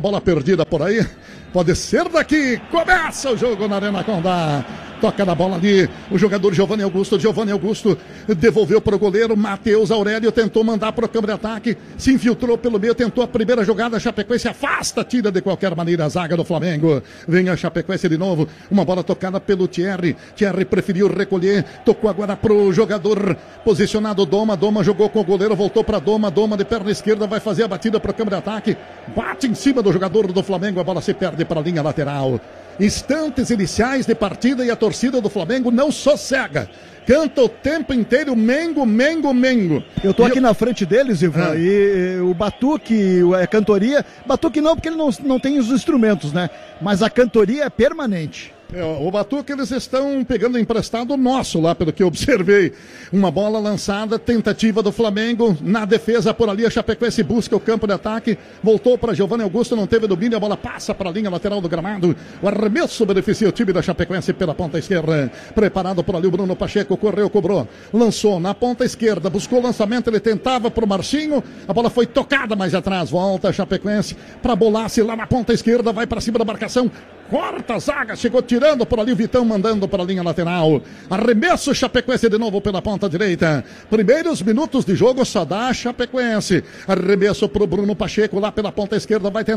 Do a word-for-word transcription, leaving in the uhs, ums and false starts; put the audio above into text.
Bola perdida por aí, pode ser daqui, começa o jogo na Arena Condá, toca na bola ali, o jogador Giovanni Augusto, Giovanni Augusto devolveu para o goleiro, Matheus Aurélio tentou mandar para o campo de ataque, se infiltrou pelo meio, tentou a primeira jogada, a Chapecoense afasta, tira de qualquer maneira a zaga do Flamengo, vem a Chapecoense de novo, uma bola tocada pelo Thierry, Thierry preferiu recolher, tocou agora para o jogador posicionado Doma, Doma jogou com o goleiro, voltou para Doma, Doma de perna esquerda, vai fazer a batida para o campo de ataque, bate em cima do jogador do Flamengo, a bola se perde para a linha lateral. Instantes iniciais de partida e a torcida do Flamengo não sossega. Canta o tempo inteiro, Mengo, Mengo, Mengo. Eu tô e aqui eu... na frente deles, Ivan, ah. e, e o batuque, a cantoria, batuque não porque ele não, não tem os instrumentos, né? Mas a cantoria é permanente. É, o batuque eles estão pegando emprestado nosso lá, pelo que eu observei. Uma bola lançada, tentativa do Flamengo, na defesa por ali, a Chapecoense busca o campo de ataque, voltou para Giovanni Augusto, não teve domínio, a bola passa para a linha lateral do gramado, o arremesso beneficia o time da Chapecoense pela ponta esquerda, preparado por ali o Bruno Pacheco, correu, cobrou, lançou na ponta esquerda, buscou o lançamento, ele tentava para o Marcinho, a bola foi tocada mais atrás, volta a Chapecoense para bolar-se lá na ponta esquerda, vai para cima da marcação, corta a zaga, chegou tirando por ali o Vitão, mandando para a linha lateral. Arremesso Chapecoense de novo pela ponta direita. Primeiros minutos de jogo só dá Chapecoense. Arremesso para o Bruno Pacheco lá pela ponta esquerda, vai tentar.